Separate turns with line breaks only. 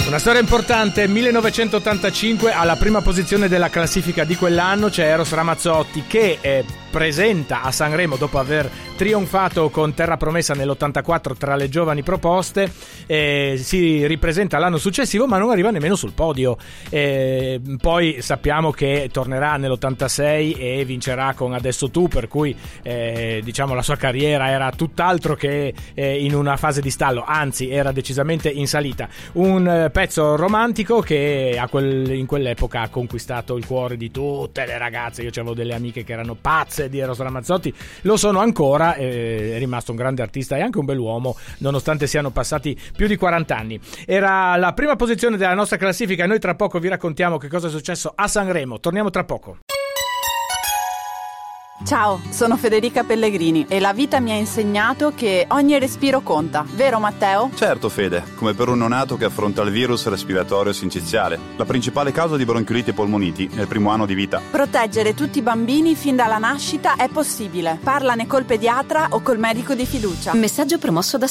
Una storia importante, 1985, alla prima posizione della classifica di quell'anno c'è Eros Ramazzotti che presenta a Sanremo, dopo aver trionfato con Terra Promessa nell'84 tra le giovani proposte, si ripresenta l'anno successivo ma non arriva nemmeno sul podio. Poi sappiamo che tornerà nell'86 e vincerà con Adesso Tu, per cui diciamo la sua carriera era tutt'altro che in una fase di stallo, anzi era decisamente in salita. Un pezzo romantico che in quell'epoca ha conquistato il cuore di tutte le ragazze. Io avevo delle amiche che erano pazze di Eros Ramazzotti, lo sono ancora, è rimasto un grande artista e anche un bell'uomo nonostante siano passati più di 40 anni. Era la prima posizione della nostra classifica e noi tra poco vi raccontiamo che cosa è successo a Sanremo. Torniamo tra poco.
Ciao, sono Federica Pellegrini e la vita mi ha insegnato che ogni respiro conta, vero Matteo?
Certo Fede, come per un neonato che affronta il virus respiratorio sinciziale, la principale causa di bronchioliti e polmoniti nel primo anno di vita.
Proteggere tutti i bambini fin dalla nascita è possibile. Parlane col pediatra o col medico di fiducia.
Messaggio promosso da